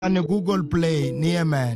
on the Google Play near man.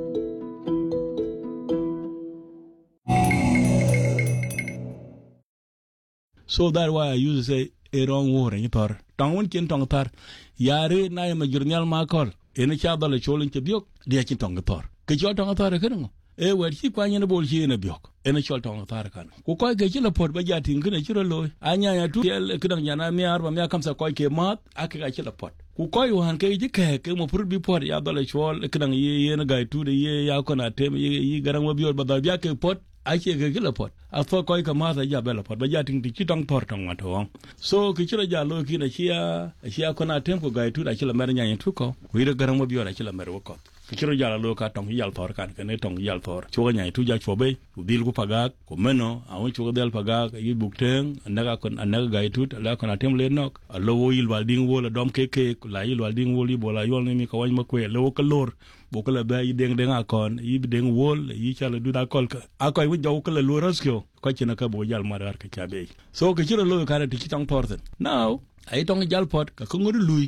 So that's why I used to say a wrong word in tor. Tongue kin tong tar. Yare na ya majurnal makol. Ene cha dole cholin che biok dia kin tong tor. Ke chol tong tar kan. E wer chi kwa nyene bol chi ene biok. Ene chol tong tar kan. Ku ko ke chila pot ba jatin kan chiro loy. Anya ya tu el kidang yana mi arba mi akamsa ko ke mat ake ga chila pot. Ku ko wan ke ji ke mo pur bi pot ya dole chol kidang ye na ga tu de ye ya ko na tem ye garang mo bior ba da ya ke pot. Ake ke kila pot a fo ko ka ma ja bela pot ba ja ting ti tong tor tong ma to so ki chira ja lo ki na chia ko na tempo ga tu da chila mer nya yin tu ko wi de garang mo bi ora chila mer wo ko ki chira ja lo ka tong yal tor kan ke ne tong yal tor cho nya tu ja cho be u dil ku paga ko meno a won cho del paga yi bukteng anaga kon anaga ga tu la ko na tem le nok a lo wo yil wal ding wo la dom ke la yil wal ding wo li bo la yol ni mi ko wan ma ko lo ko lor bo ko la ba yi deng deng akon yi deng wol yi chala du da kol ka akoy wu jaw ko la lo raskyo ko ci naka bo jal madar ka chabe so ke chiro lo ka ti tong torten now ay tong jal pot ka ko ngodu lui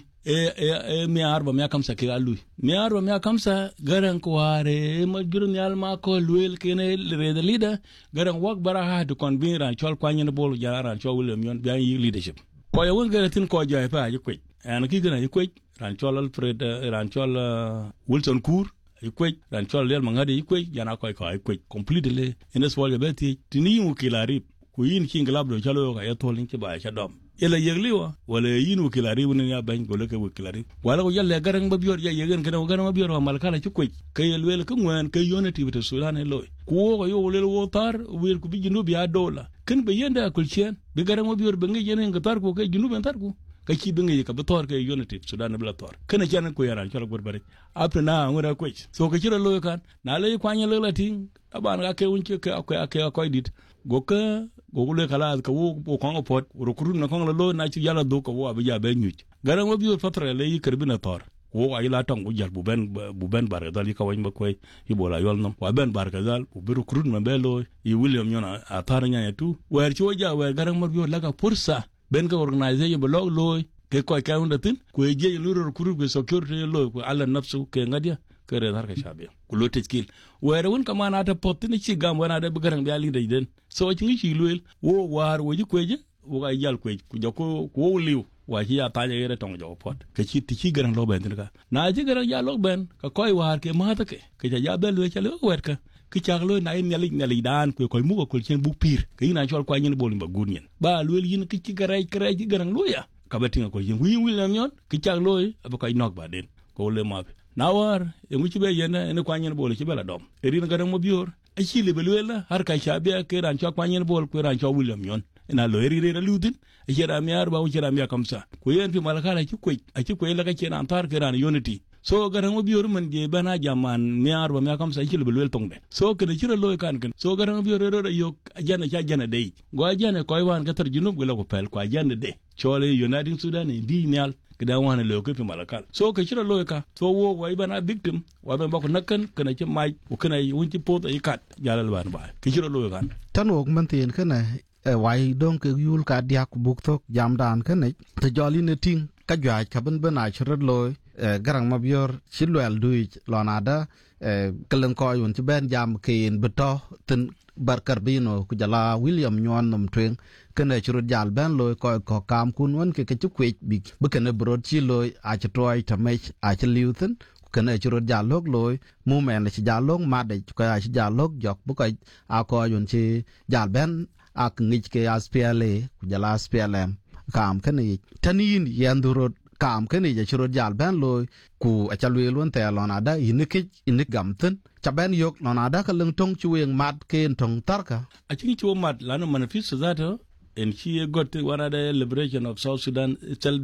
e mi arba mi akamsa ke lui mi arba mi akamsa garan ko are ma jurun yal ma ko luel kene re the leader garan wak bara ha to convene ran chol kwanye bol jara chol william yon bi yi leadership ko ya won garatin ko jay pa yi kwet an ki gana yi kwet ran chol alfred ran chol wilson kur ikwej ran chol lel mangade ikwej yana koy ko ikwej completely ines wal beti tini ukilari ku yin king lab do chalo ka yatol in ki ba cha dom ela yegliwa wala yin ukilari woni ya ban gole ke ukilari wala ko yalle garang ba biyor ya yegen kana garang ba biyor mal kala ci kwej kay wel ko ngwan kay yonati bita sudan loy ku ko yo lel wotar wel ku bi jinu bi adola ken be yenda kul chen bi garang ba biyor be ngi yenen ngatar ko kay jinu ben tar ko ka ci bengi ka betor ke unity sudan bla tor kana janan ko yaran cholo gorbare apre na ngora ko so ka chiro lo kan na le kwanya le latin aban ga ke unche ke akoy dit goka gogule kala ka wo ko pot rukuru na ko lo na ci yala do ko wo abija be nyuch garan wo biyo fatra le yi karbina tor wo ay la tong ujal bu ben bar dal ka wañ ba koy ibola yol nam wa ben bar dal bu biru kurun ma belo yi william nyona atar nya tu wer ci wo ja wer garan mo biyo laga pursa ben ka organization ba log loy ke ko ka unda tin ko je luro kuru be security loy ko ala nafsu ke ngadia ke re har ka shabe ko lo teskil were won kama na ta potin ci gam wana da bugaran bi ali de den so ci ngi ci loyel wo war wo ji ko je wo ga yal ko ku joko ko liw wa ci ya ta je re tong jo pot ke ci ti ci garan lo ben ka na ji garan ya log ben ka koy war ke ma ta ke ja bel we ci lo wer ka ki chaglo na in nyali dan ko mu ko chen bu pir ke ina chol kwa nyin bolim ba gunyen ba luel yin ki garay ji garang loya ka betinga ko yin wi william yon ki chaglo ba ko nok ba den ko le ma nawar e mu ci be yena en kwa nyin bol ci bela dom e rin garang mo bior a ci le beluela har ka shabe ke ran chwa kwa nyin bol ko ran chwa william yon ina lo eri re ludin e jera mi arba o jera mi kamsa ko yen fi malaka ci ko a ci ko la ka ci nan tar ke ran unity so garang mo bior man je bana jaman mi arba mi kam sa ci le belwel tong de so ke ci re loy kan so garang mo bior re yo jana cha jana de go jana koy wan ka tar junub go la ko pel ko jana de chole united sudan di nyal ke da wan le ko fi malakal so ke ci re loy ka so wo way bana victim wa ben bako nakkan kana ci may ko kana wonti pot ay kat jalal ban ba ke ci re loy kan tan wok man tin kana way don ke yul ka dia ku buk tok jam dan kana te joli ne ting ka jwa ka ben bana ci re loy garang ma biyor silwel duy lonada kelen ko yun ci ben jam keen beto ten barkar bino ku jala william nyon nom twen kene ci rut jal ben loy ko kam kun won ke ci kwech bi be kene brod ci loy a ci toy ta mech a ci liwten kene ci rut jal lok loy mu men ci jal lok ma de ko a ci jal lok jok bu ko a ko yun ci jal ben ak ngich ke aspla ku jala splm kam kene tanin yandurot kam kene ja chiro jal ben loy ku a chalwe lon te lona da inik gamten cha ben yok lona da ka leng tong chueng mat ken tong tarka a chingi chu mat lano manifesto zato and she got one of the liberation of South Sudan self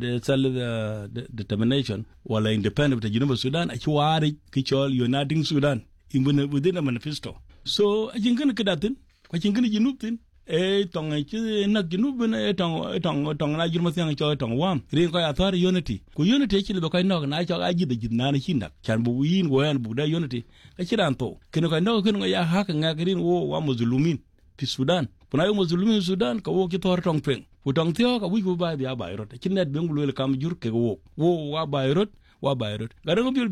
determination wala independent of the Sudan a chuari kichol uniting Sudan within a manifesto so a chingi kedatin ko chingi jinuptin tong ci nak junub ne tong na jurma siang cho tong wam rin ko athar unity ku unity ci le ko nok na cho aji de jidna na hindak chan bu yin go yan bu da unity ka ci ran to kin ko nok kin ya haka nga rin wo wa muzulumin fi Sudan puna yo muzulumin Sudan ka wo ki tor tong pen ku tong tio ka wi bu ba bi ba rot ci net be ngul le kam jur ke wo wa ba rot garan